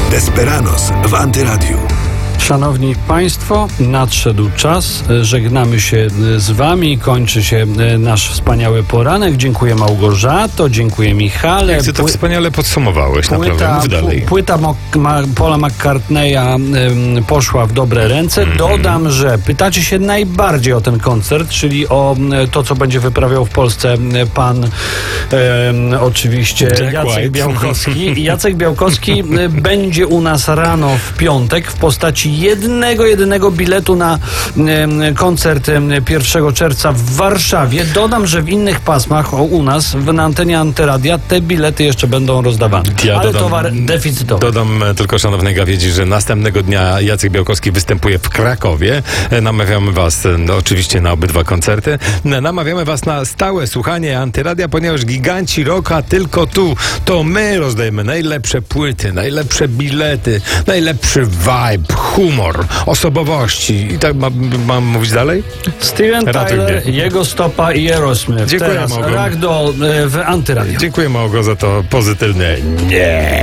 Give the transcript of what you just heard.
Desperados w Antyradiu. Szanowni Państwo, nadszedł czas. Żegnamy się z Wami. Kończy się nasz wspaniały poranek. Dziękuję Małgorzato, dziękuję Michale. Jak ty to wspaniale podsumowałeś, naprawdę. Mów dalej. Płyta Paula McCartneya poszła w dobre ręce. Dodam, że pytacie się najbardziej o ten koncert, czyli o to, co będzie wyprawiał w Polsce pan oczywiście Jacek Białkowski. Jacek Białkowski będzie u nas rano w piątek w postaci jedynego biletu na koncert 1 czerwca w Warszawie. Dodam, że w innych pasmach u nas na antenie Antyradia te bilety jeszcze będą rozdawane. Ale towar deficytowy. Dodam tylko szanownej gawiedzi, że następnego dnia Jacek Białkowski występuje w Krakowie. Namawiamy Was oczywiście na obydwa koncerty. Namawiamy Was na stałe słuchanie Antyradia, ponieważ giganci rocka tylko tu. To my rozdajemy najlepsze płyty, najlepsze bilety, najlepszy vibe, humor, osobowości. I tak mam mówić dalej? Steven Tyler, jego stopa i Aerosmith. Dziękuję, teraz Małgo. Ragdoll w Antyradiu. Dziękuję, Małgo, za to pozytywne nie.